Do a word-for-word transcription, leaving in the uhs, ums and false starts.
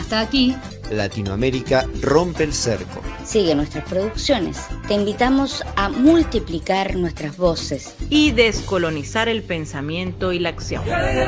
está aquí. Latinoamérica rompe el cerco. Sigue nuestras producciones. Te invitamos a multiplicar nuestras voces y descolonizar el pensamiento y la acción.